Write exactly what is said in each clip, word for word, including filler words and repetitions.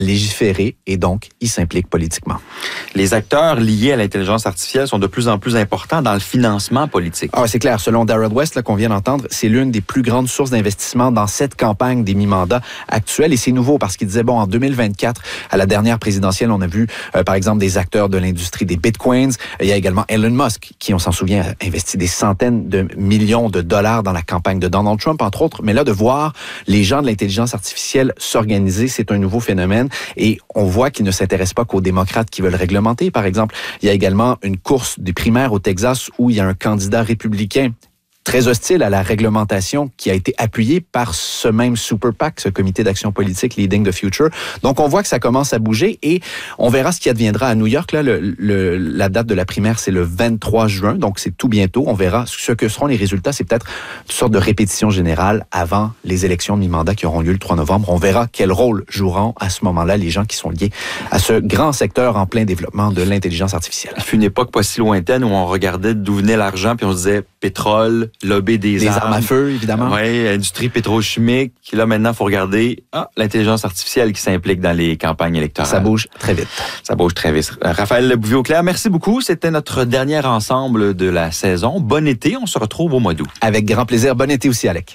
légiférer et donc ils s'impliquent politiquement. Les acteurs liés à l'intelligence artificielle sont de plus en plus importants dans le financement politique. Ah, c'est clair. Selon Darrell West, là, qu'on vient d'entendre, c'est l'une des plus grandes sources d'investissement dans cette campagne des mi-mandats actuels. Et c'est nouveau parce qu'il disait, bon, en deux mille vingt-quatre, à la dernière présidentielle, on a vu, euh, par exemple, des acteurs de l'industrie des bitcoins. Il y a également Elon Musk, qui, on s'en souvient, a investi des centaines de millions de dollars dans la campagne de Donald Trump, entre autres. Mais là, de voir les gens de l'intelligence artificielle s'organiser, c'est un nouveau phénomène. Et on voit qu'ils ne s'intéressent pas qu'aux démocrates qui veulent réglementer. Par exemple, il y a également une course des primaires au Texas où il y a un candidat républicain très hostile à la réglementation qui a été appuyé par ce même Super PAC, ce comité d'action politique Leading the Future. Donc, on voit que ça commence à bouger et on verra ce qui adviendra à New York. Là, le, le, la date de la primaire, c'est le vingt-trois juin, donc c'est tout bientôt. On verra ce que seront les résultats. C'est peut-être une sorte de répétition générale avant les élections de mi-mandat qui auront lieu le trois novembre. On verra quel rôle joueront à ce moment-là les gens qui sont liés à ce grand secteur en plein développement de l'intelligence artificielle. Il fut une époque pas si lointaine où on regardait d'où venait l'argent puis on se disait pétrole, lobby des Les armes. armes à feu, évidemment. Oui, industrie pétrochimique. Là, maintenant, il faut regarder ah, l'intelligence artificielle qui s'implique dans les campagnes électorales. Ça bouge très vite. Ça bouge très vite. Raphaël Bouvier-Auclair, merci beaucoup. C'était notre dernier ensemble de la saison. Bon été. On se retrouve au mois d'août. Avec grand plaisir. Bon été aussi, Alec.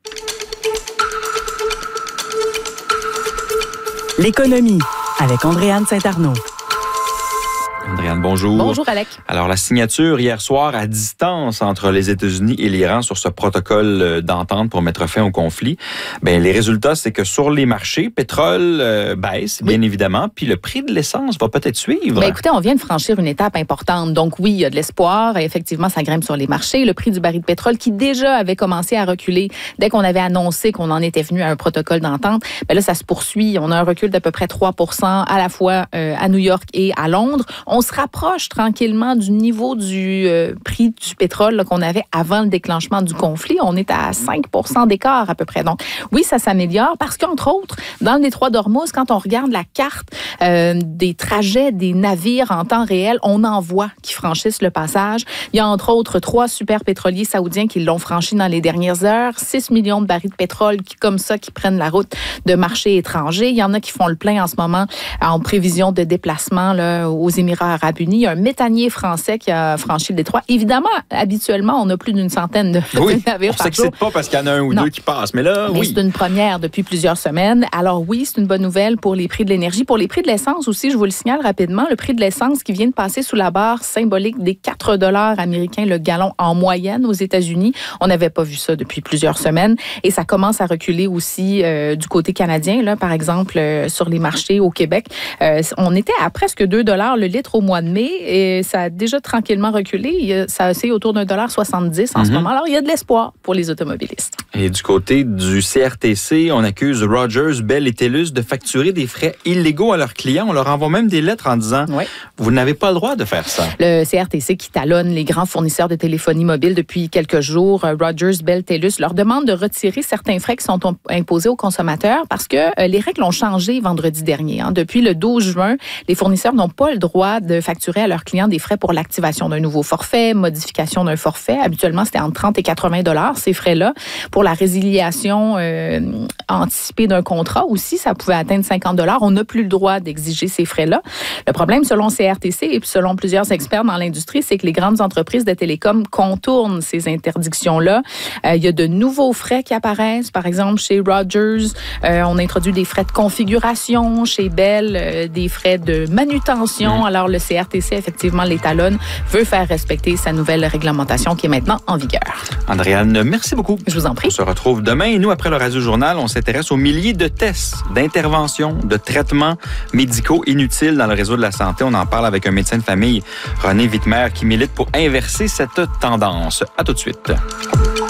L'économie avec Andréane Saint-Arnaud. Andréane, bonjour. Bonjour, Alec. Alors, la signature hier soir à distance entre les États-Unis et l'Iran sur ce protocole d'entente pour mettre fin au conflit, ben les résultats, c'est que sur les marchés, pétrole euh, baisse, bien oui. évidemment, puis le prix de l'essence va peut-être suivre. Ben, écoutez, on vient de franchir une étape importante. Donc oui, il y a de l'espoir. Effectivement, ça grimpe sur les marchés. Le prix du baril de pétrole, qui déjà avait commencé à reculer dès qu'on avait annoncé qu'on en était venu à un protocole d'entente, ben là, ça se poursuit. On a un recul d'à peu près trois pour cent à la fois euh, à New York et à Londres. On se rapproche tranquillement du niveau du euh, prix du pétrole là, qu'on avait avant le déclenchement du conflit. On est à cinq pour cent d'écart à peu près. Donc, oui, ça s'améliore parce qu'entre autres, dans le détroit d'Ormuz, quand on regarde la carte euh, des trajets des navires en temps réel, on en voit qui franchissent le passage. Il y a entre autres trois super pétroliers saoudiens qui l'ont franchi dans les dernières heures, six millions de barils de pétrole qui, comme ça, qui prennent la route de marchés étrangers. Il y en a qui font le plein en ce moment en prévision de déplacement là, aux Émirats arabes unis. Il y a un méthanier français qui a franchi le détroit. Évidemment, habituellement, on a plus d'une centaine de oui, navires par jour. On ne s'excite pas parce qu'il y en a un ou non. deux qui passent, mais là, mais oui. c'est une première depuis plusieurs semaines. Alors oui, c'est une bonne nouvelle pour les prix de l'énergie. Pour les prix de l'essence aussi, je vous le signale rapidement, le prix de l'essence qui vient de passer sous la barre symbolique des quatre dollars américains le gallon en moyenne aux États-Unis. On n'avait pas vu ça depuis plusieurs semaines et ça commence à reculer aussi euh, du côté canadien. Là, par exemple, euh, sur les marchés au Québec, euh, on était à presque deux dollars le litre au mois de mai et ça a déjà tranquillement reculé. Ça oscille autour d'un dollar soixante-dix en mm-hmm. ce moment. Alors, il y a de l'espoir pour les automobilistes. Et du côté du C R T C, on accuse Rogers, Bell et TELUS de facturer des frais illégaux à leurs clients. On leur envoie même des lettres en disant oui. « Vous n'avez pas le droit de faire ça ». Le C R T C qui talonne les grands fournisseurs de téléphonie mobile depuis quelques jours, Rogers, Bell, TELUS, leur demande de retirer certains frais qui sont imposés aux consommateurs parce que les règles ont changé vendredi dernier. Hein. Depuis le douze juin, les fournisseurs n'ont pas le droit de facturer à leurs clients des frais pour l'activation d'un nouveau forfait, modification d'un forfait. Habituellement, c'était entre trente et quatre-vingts dollars ces frais-là. Pour la résiliation euh, anticipée d'un contrat aussi, ça pouvait atteindre cinquante dollars. On n'a plus le droit d'exiger ces frais-là. Le problème, selon C R T C et selon plusieurs experts dans l'industrie, c'est que les grandes entreprises de télécom contournent ces interdictions-là. Euh, il y a de nouveaux frais qui apparaissent. Par exemple, chez Rogers, euh, on introduit des frais de configuration. Chez Bell, euh, des frais de manutention. Mmh. Alors, le C R T C, effectivement, les talonne, veut faire respecter sa nouvelle réglementation qui est maintenant en vigueur. Andréane, merci beaucoup. Je vous en prie. On se retrouve demain et nous, après le Radio Journal, on s'intéresse aux milliers de tests, d'interventions, de traitements médicaux inutiles dans le réseau de la santé. On en parle avec un médecin de famille, René Wittmer, qui milite pour inverser cette tendance. À tout de suite.